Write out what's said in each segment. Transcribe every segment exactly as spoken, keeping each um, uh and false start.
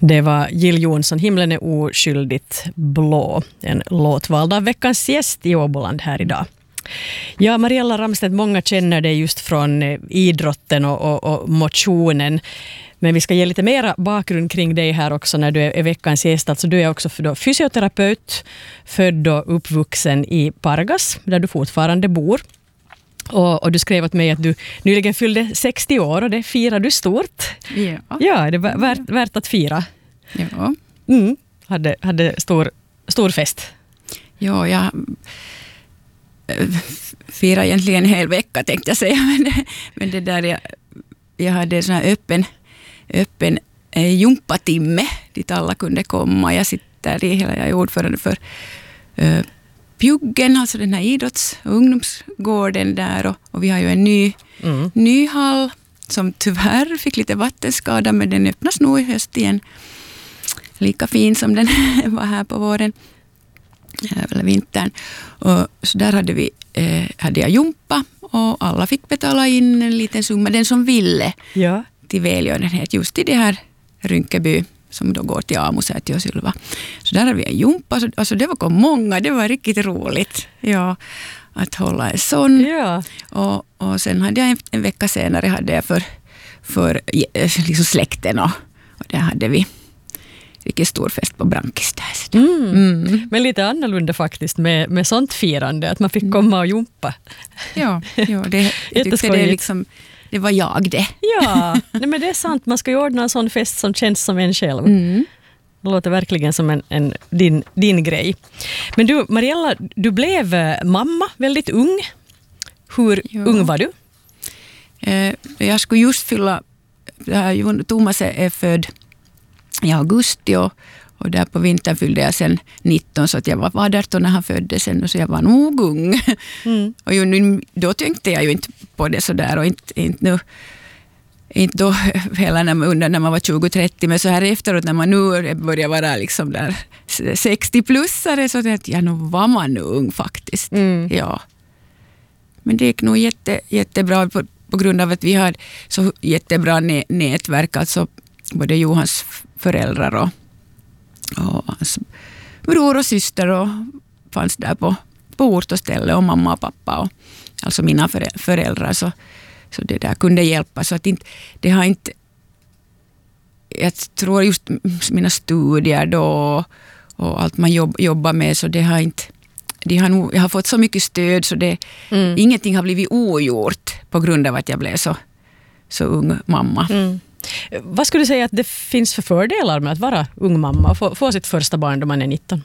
Det var Jill Johnson, Himlen är oskyldigt blå. En låt vald av veckans gäst i Åboland här idag. Ja, Mariella Ramstedt, många känner dig just från idrotten och, och, och motionen. Men vi ska ge lite mera bakgrund kring dig här också när du är, är veckans gäst. Alltså, du är också för fysioterapeut, född och uppvuxen i Pargas, där du fortfarande bor. Och, och du skrev åt mig att du nyligen fyllde sextio år och det firar du stort. Ja. Ja, det är värt, värt att fira. Ja. Mm. Hade, hade stor, stor fest. Ja, jag firar egentligen en hel vecka tänkte jag säga. Men det, men det där, jag, jag hade en sån här öppen, öppen eh, jumpatimme dit alla kunde komma. Jag sitter i hela, jag är ordförande för eh, Pjuggen, alltså den här idrotts- och ungdomsgården där. Och, och vi har ju en ny, mm. ny hall som tyvärr fick lite vattenskada, men den öppnas nog i höst igen. Lika fin som den var här på våren. Eller vintern. Och så där hade, vi, eh, hade jag jumpa och alla fick betala in en liten summa, den som ville, ja. till välgörenhet just i det här Rynkeby som då går till Amusäti och Sylva. Så där hade vi en jumpa. Alltså, alltså det var många, det var riktigt roligt. Ja, att hålla en sån. Ja. Och, och sen hade jag en, en vecka senare hade jag för, för liksom släkten och, och där hade vi vilken stor fest på Brankis där. Mm. Mm. Men lite annorlunda faktiskt med, med sånt firande, att man fick komma och jumpa. Ja, ja det, jag tyckte det, liksom, det var jag det. Ja, nej, men det är sant. Man ska ju ordna en sån fest som känns som en själv. Mm. Det låter verkligen som en, en, din, din grej. Men du, Mariella, du blev mamma väldigt ung. Hur ja. ung var du? Eh, jag skulle just fylla, Thomas är född i augusti och, och där på vintern fyllde jag sen nitton, så att jag var arton när han föddes sen, och så jag var nog ung. Mm. Och ju, då tänkte jag ju inte på det så där och inte, inte nu inte då hela när man, under när man var tjugo trettio, men så här efteråt när man nu börjar vara liksom där sextio-plussare, så att ja, nu var man nu ung faktiskt. Mm. Ja. Men det gick nog jätte, jättebra på, på grund av att vi har så jättebra nä, nätverk, alltså både Johans föräldrar och, och hans bror och syster och fanns där på, på ort och ställe, och mamma och pappa och alltså mina föräldrar, så, så det där kunde hjälpa. Så att inte, det har inte, jag tror just mina studier då och allt man jobb, jobbar med, så det har inte, det har nog, jag har fått så mycket stöd så det, mm. ingenting har blivit ogjort på grund av att jag blev så, så ung mamma. Mm. Vad skulle du säga att det finns för fördelar med att vara ung mamma och få, få sitt första barn då man är nitton?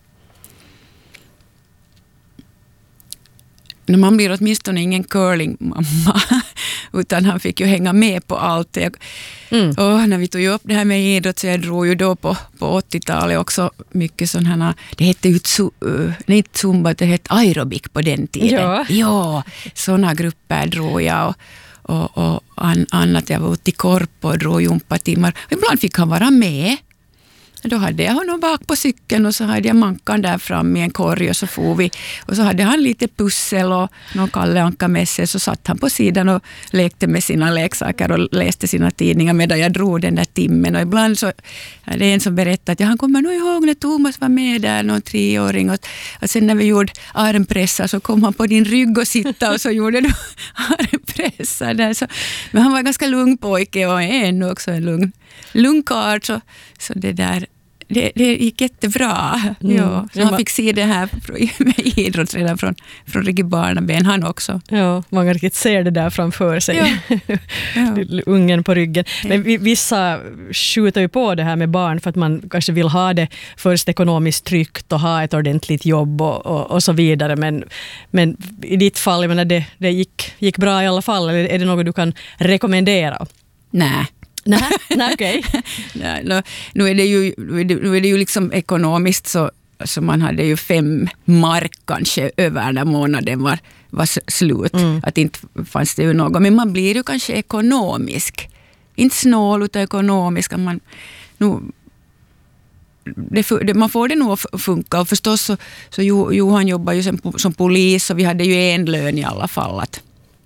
Man blir åtminstone ingen curlingmamma, utan han fick ju hänga med på allt. Jag, mm. och när vi tog upp det här med idrott, så jag drog ju då på, på åttiotalet också mycket sådana, det hette ju uh, inte zumba, det hette aerobik på den tiden. Ja, ja sådana grupper drog jag och Och, och an, annat, jag var ute i korp och drog jumpatimmar. Ibland fick han vara med. Då hade jag honom bak på cykeln och så hade jag mankan där fram i en korg och så får vi. Och så hade han lite pussel och någon Kalle Anka med sig, så satt han på sidan och lekte med sina leksaker och läste sina tidningar medan jag drog den där timmen. Och ibland så är det en som berättade att ja, han kommer nog ihåg när Thomas var med där, någon treåring. Och, och sen när vi gjorde armpressar så kom han på din rygg och sitta och så gjorde du armpressar där. Så, men han var ganska lugn pojke och är ännu också en lugn, lugn karl, så, så det där Det, det gick jättebra. Mm. Ja, så man fick se det här med idrott redan från, från Rigi Barnaben, han också. Ja, man riktigt ser det där framför sig. Ja. Ja. Ungen på ryggen. Men vissa skjuter ju på det här med barn för att man kanske vill ha det först ekonomiskt tryggt och ha ett ordentligt jobb och, och, och så vidare. Men, men i ditt fall, jag menar, det, det gick, gick bra i alla fall. Eller är det något du kan rekommendera? Nej. Nej, nej, okej. Nej, no, nu är det ju, nu är det ju liksom ekonomiskt så, så man hade ju fem mark kanske över när månaden var, var slut. Mm. Att inte fanns det ju något. Men man blir ju kanske ekonomisk. Inte snål utan ekonomisk. Man, nu, det, det, man får det nog att funka. Och förstås så, så Johan jobbar ju som, som polis och vi hade ju en lön i alla fall att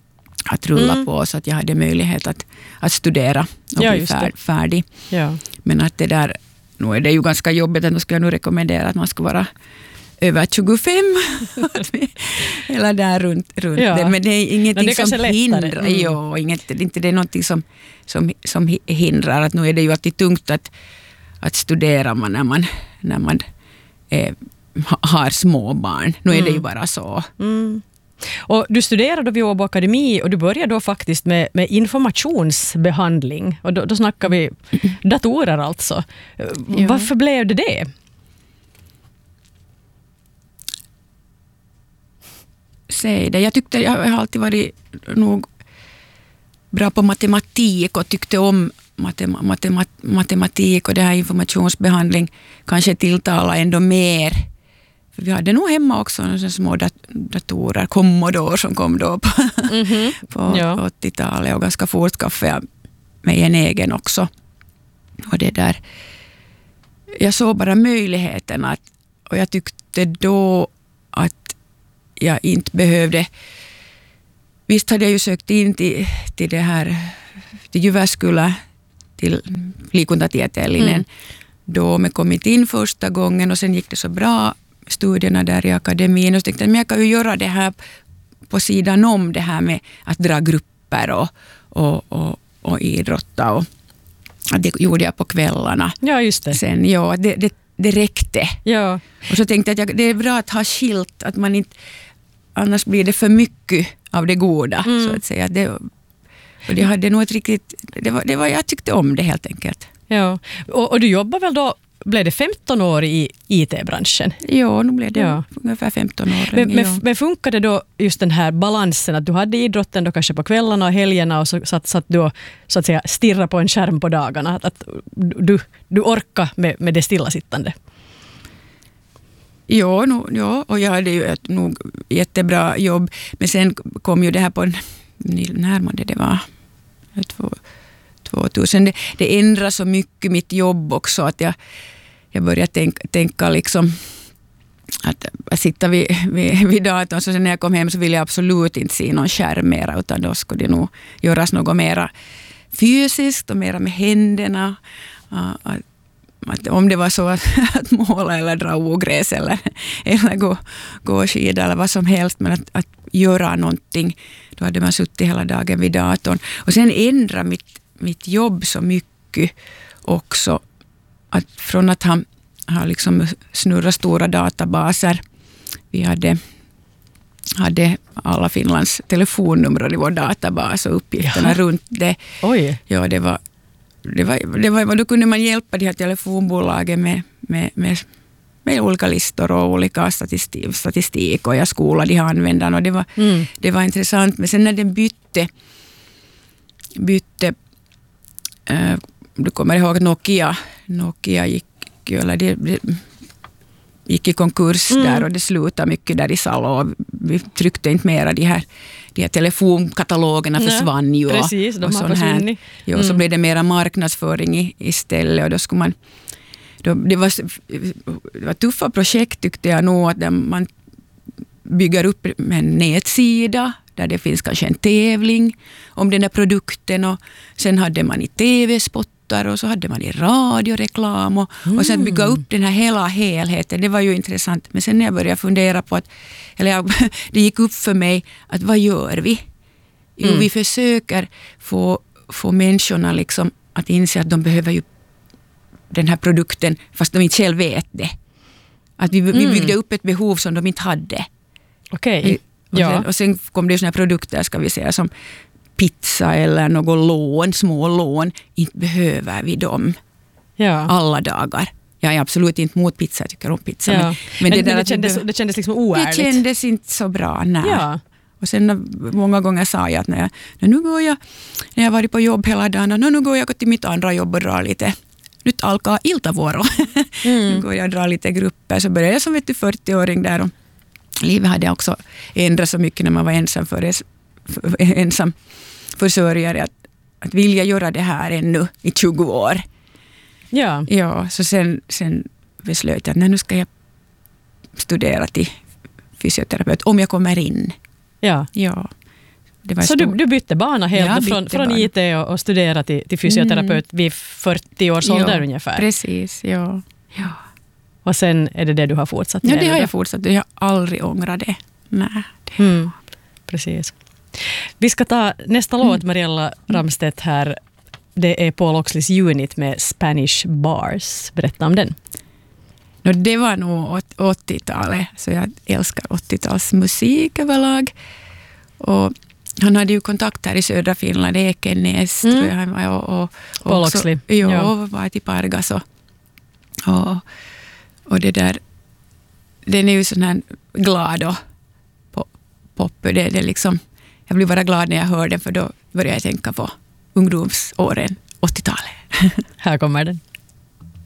att rulla Mm. på så att jag hade möjlighet att, att studera och Ja, bli just det. fär, färdig. Ja. Men att det där, nu är det ju ganska jobbigt, att nu skulle jag nog rekommendera att man ska vara över tjugofem eller där runt, runt Ja. det. Men det är ingenting det är som hindrar. Mm. Jo, inget, inte det är någonting som, som, som hindrar. Att nu är det ju alltid tungt att, att studera man när man, när man eh, har små barn. Nu är Mm. det ju bara så. Mm. Och du studerade vid Åbo Akademi och du började då faktiskt med, med informationsbehandling. Och då, då snackar vi datorer alltså. Ja. Varför blev det det? Säg det. Jag tyckte jag har alltid varit nog bra på matematik och tyckte om matem- matem- matematik och det här informationsbehandling kanske tilltala ändå mer. För vi hade nog hemma också några små dat- datorer, Commodore som kom då på, Mm-hmm. på Ja. åttiotalet och ganska fort skaffade jag mig en egen också. Och det där, jag såg bara möjligheten att, och jag tyckte då att jag inte behövde. Visst hade jag ju sökt in till, till det här till Jyväskylä, till liikuntatieteellinen. Mm. Då jag kommit in första gången och sen gick det så bra studierna där i akademin och så tänkte jag att jag kan ju göra det här på sidan om det här med att dra grupper och, och, och, och idrotta och det gjorde jag på kvällarna. Ja, just det. Sen, ja, det, det, det räckte. Ja. Och så tänkte jag att jag, det är bra att ha skilt, att man inte, annars blir det för mycket av det goda, Mm. så att säga. Det, och det hade nog ett riktigt, det var, det var, jag tyckte om det helt enkelt. Ja. Och, och du jobbar väl då, blev det femton år i I T-branschen? Ja, nu blev det Ja. ungefär femton år. Men, men, ja. men funkade då just den här balansen att du hade idrotten då kanske på kvällarna och helgerna och så satt, satt du och, så att säga stirra på en skärm på dagarna? Att, att du, du orkar med, med det stillasittande? Ja, no, ja, och jag hade ju ett nog jättebra jobb. Men sen kom ju det här på en, närmare det var två, tvåtusen. Det, det ändrade så mycket mitt jobb också att jag, jag började tänka, tänka liksom att, att sitta vid, vid, vid datorn. Så sen när jag kom hem så ville jag absolut inte se någon skärm mera, utan då skulle det nog göras något mera fysiskt och mera med händerna. Att, att om det var så att, att måla eller dra ogräs eller, eller gå, gå skida eller vad som helst, men att, att göra någonting, då hade man suttit hela dagen vid datorn. Och sen ändra mitt, mitt jobb så mycket också, att från att ha, ha liksom snurrat stora databaser, vi hade hade alla Finlands telefonnummer i vår databas och uppgifterna Jaha. runt det. Oj. Ja, det var Det var, det var, då kunde man hjälpa de här telefonbolagen med, med, med, med olika listor och olika statistik, statistik och jag skolade de här användarna och det var, Mm. det var intressant. Men sen när den bytte, bytte äh, du kommer ihåg att Nokia, Nokia gick, eller det, det gick i konkurs Mm. där och det slutade mycket där i Salo. Vi tryckte inte mera de här, de här telefonkatalogerna Nej, försvann ju. precis, de och har sån här. försvunnit. Ja, Mm. så blev det mera marknadsföring i, istället och då skulle man då, det, var, det var tuffa projekt tyckte jag nog, att man bygger upp en nätsida där det finns kanske en tävling om den här produkten och sen hade man i tv-spottar och så hade man i radioreklam och, mm. och sen bygga upp den här hela helheten, det var ju intressant. Men sen när jag började fundera på att, eller jag, det gick upp för mig att vad gör vi? Jo, Mm. vi försöker få, få människorna liksom att inse att de behöver ju den här produkten fast de inte själv vet det. Att vi, vi Mm. byggde upp ett behov som de inte hade. Okej. Och, Ja. sen, och sen kom det ju såna här produkter, ska vi säga, som pizza eller något lån, små lån. Inte behöver vi dem Ja. alla dagar. Jag är absolut inte mot pizza, jag tycker om pizza. Ja. Men, Men, men det, det, där det, att vi kändes, behöver- det kändes liksom det oärligt. kändes inte så bra. Nej. Ja. Och sen många gånger sa jag att när jag, när nu går jag, när jag varit på jobb hela dagen, och nu går jag till mitt andra jobb och drar lite, nyt alkaa iltavuoro. Mm. Nu går jag och drar lite grupper. Så började jag som vet du, fyrtio-åring där och livet hade också ändrat så mycket när man var ensam, för, ensam försörjare att, att vilja göra det här ännu i tjugo år. Ja. Ja, så sen, sen beslöt jag att nej, nu ska jag studera till fysioterapeut om jag kommer in. Ja. Ja. det var Så du, du bytte bana helt Ja, från, bytte från bana. I T och, och studerade till, till fysioterapeut mm. vid fyrtio års ålder ja, ungefär. Precis, ja. ja. Och sen är det det du har fortsatt med? Ja, det har då? jag fortsatt. Jag har aldrig ångrat det. Nej, det Mm. Precis. Vi ska ta nästa mm. låt, Mariella Ramstedt här. Det är Paul Oxleys Unit med Spanish Bars. Berätta om den. No, det var nog åttiotalet, så jag älskar åttiotalsmusik överlag. Och han hade ju kontakt här i södra Finland, Ekenäs, mm. tror jag han var. Och, och, Paul också, Oxley. Jo, Ja, var till Pargas. Och, och, och det där, den är ju sån här glad och pop. Det, det liksom, jag blir bara glad när jag hör den, för då börjar jag tänka på ungdomsåren, åttiotalet. Här kommer den.